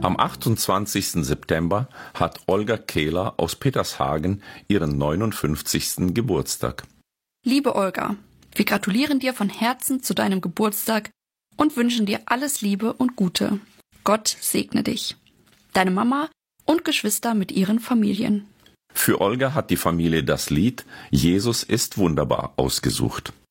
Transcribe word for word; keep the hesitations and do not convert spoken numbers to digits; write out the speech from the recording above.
Am achtundzwanzigsten September hat Olga Kehler aus Petershagen ihren neunundfünfzigsten Geburtstag. Liebe Olga, wir gratulieren dir von Herzen zu deinem Geburtstag und wünschen dir alles Liebe und Gute. Gott segne dich. Deine Mama und Geschwister mit ihren Familien. Für Olga hat die Familie das Lied Jesus ist wunderbar ausgesucht.